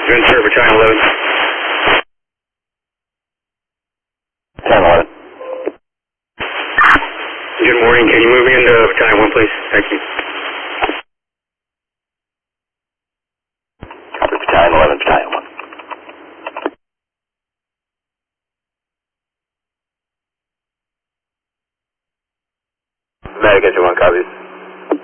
Insert Battalion 11. 10-11. Good morning. Can you move me into Battalion 1, please? Thank you. Copy, Battalion 11, Battalion 1. Medic, 1 copies.